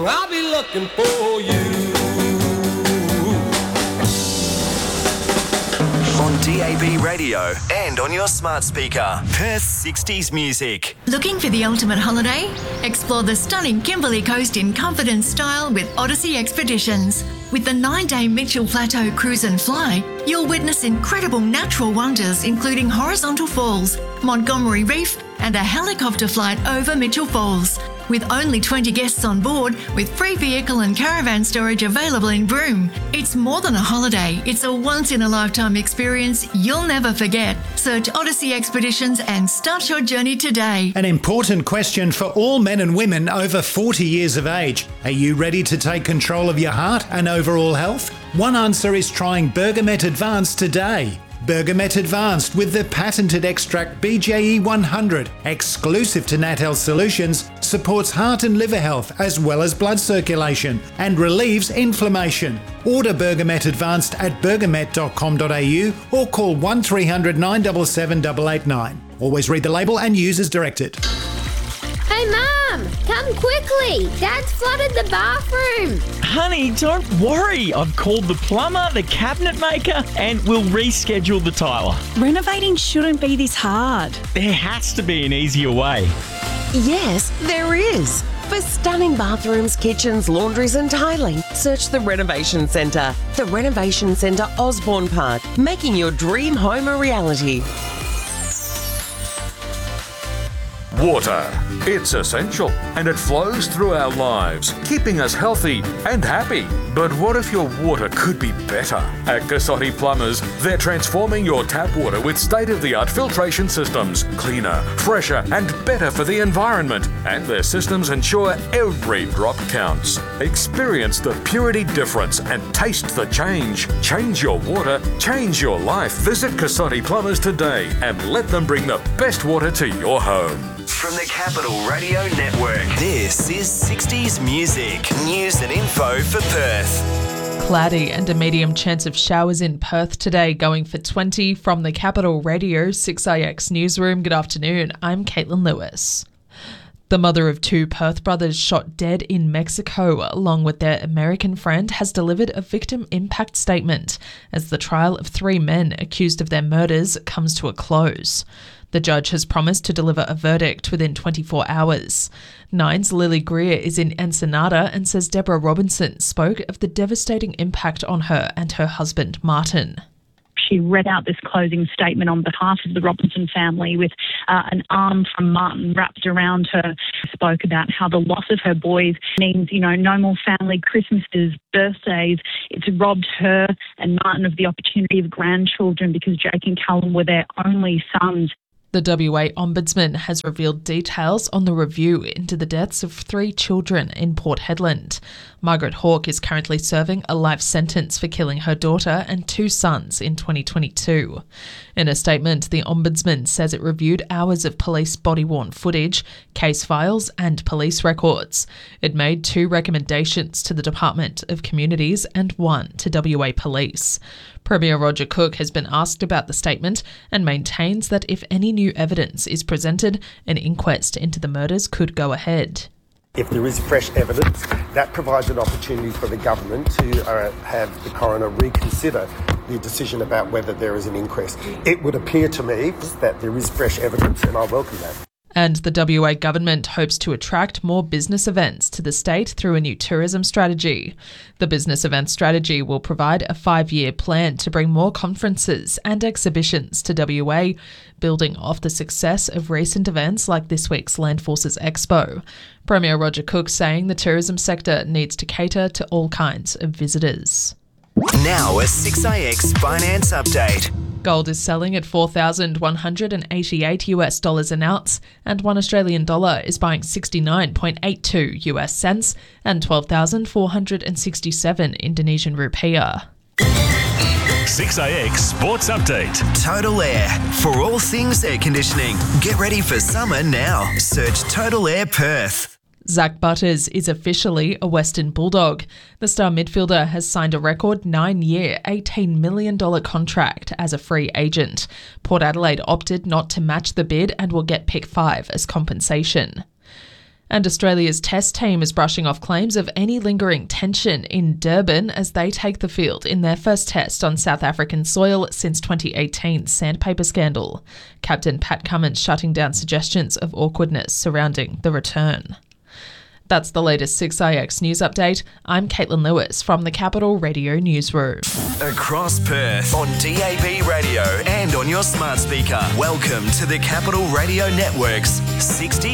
I'll be looking for you. On DAB radio and on your smart speaker. Perth 60s music. Looking for the ultimate holiday? Explore the stunning Kimberley Coast in comfort and style with Odyssey Expeditions. With the 9-day Mitchell Plateau Cruise and Fly, you'll witness incredible natural wonders including horizontal falls, Montgomery Reef and a helicopter flight over Mitchell Falls. With only 20 guests on board, with free vehicle and caravan storage available in Broome. It's more than a holiday, it's a once-in-a-lifetime experience you'll never forget. Search Odyssey Expeditions and start your journey today. An important question for all men and women over 40 years of age. Are you ready to take control of your heart and overall health? One answer is trying Bergamet Advanced today. Bergamet Advanced with the patented extract BJE 100, exclusive to Nat Health Solutions, supports heart and liver health as well as blood circulation and relieves inflammation. Order Bergamet Advanced at bergamet.com.au or call 1300 977 889. Always read the label and use as directed. Hey Mum, come quickly. Dad's flooded the bathroom. Honey, don't worry. I've called the plumber, the cabinet maker, and we'll reschedule the tiler. Renovating shouldn't be this hard. There has to be an easier way. Yes, there is. For stunning bathrooms, kitchens, laundries and tiling, search the Renovation Centre. The Renovation Centre Osborne Park, making your dream home a reality. Water. It's essential and it flows through our lives, keeping us healthy and happy. But what if your water could be better? At Cassotti Plumbers, they're transforming your tap water with state-of-the-art filtration systems, cleaner, fresher and better for the environment. And their systems ensure every drop counts. Experience the purity difference and taste the change. Change your water, change your life. Visit Cassotti Plumbers today and let them bring the best water to your home. From the Capital Radio Network, this is 60s Music. News and info for Perth. Cloudy and a medium chance of showers in Perth today, going for 20 from the Capital Radio 6IX Newsroom. Good afternoon, I'm Caitlin Lewis. The mother of two Perth brothers shot dead in Mexico, along with their American friend, has delivered a victim impact statement as the trial of 3 men accused of their murders comes to a close. The judge has promised to deliver a verdict within 24 hours. Nine's Lily Greer is in Ensenada and says Deborah Robinson spoke of the devastating impact on her and her husband, Martin. She read out this closing statement on behalf of the Robinson family with an arm from Martin wrapped around her. Spoke about how the loss of her boys means, no more family Christmases, birthdays. It's robbed her and Martin of the opportunity of grandchildren because Jake and Callum were their only sons. The WA Ombudsman has revealed details on the review into the deaths of 3 children in Port Hedland. Margaret Hawke is currently serving a life sentence for killing her daughter and 2 sons in 2022. In a statement, the Ombudsman says it reviewed hours of police body-worn footage, case files and police records. It made 2 recommendations to the Department of Communities and 1 to WA Police. Premier Roger Cook has been asked about the statement and maintains that if any new evidence is presented, an inquest into the murders could go ahead. If there is fresh evidence, that provides an opportunity for the government to have the coroner reconsider the decision about whether there is an inquest. It would appear to me that there is fresh evidence and I welcome that. And the WA government hopes to attract more business events to the state through a new tourism strategy. The business event strategy will provide a 5-year plan to bring more conferences and exhibitions to WA, building off the success of recent events like this week's Land Forces Expo. Premier Roger Cook saying the tourism sector needs to cater to all kinds of visitors. Now a 6IX finance update. Gold is selling at $4,188 an ounce, and $1 is buying 69.82 US cents and 12,467 Indonesian rupiah. 6IX Sports Update. Total Air. For all things air conditioning. Get ready for summer now. Search Total Air Perth. Zach Butters is officially a Western Bulldog. The star midfielder has signed a record 9-year, $18 million contract as a free agent. Port Adelaide opted not to match the bid and will get pick 5 as compensation. And Australia's Test team is brushing off claims of any lingering tension in Durban as they take the field in their first test on South African soil since 2018's sandpaper scandal. Captain Pat Cummins shutting down suggestions of awkwardness surrounding the return. That's the latest 6IX news update. I'm Caitlin Lewis from the Capital Radio Newsroom. Across Perth on DAB radio and on your smart speaker. Welcome to the Capital Radio Network's 60